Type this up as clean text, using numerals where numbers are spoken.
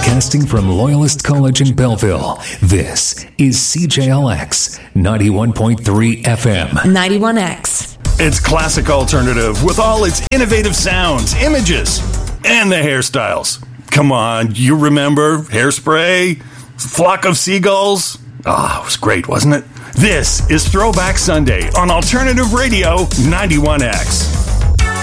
Broadcasting from Loyalist College in Belleville, this is CJLX 91.3 FM. 91X. It's classic alternative with all its innovative sounds, images, and the hairstyles. Come on, you remember Hairspray? Flock of Seagulls? Ah, it was great, wasn't it? This is Throwback Sunday on Alternative Radio 91X.